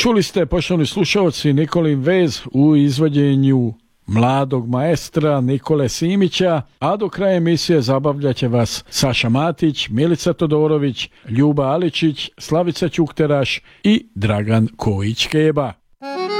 Čuli ste, poštovani slušalci, Nikolin vez u izvođenju mladog maestra Nikole Simića, a do kraja emisije zabavljat će vas Saša Matić, Milica Todorović, Ljuba Aličić, Slavica Ćukteraš i Dragan Kojić-Keba.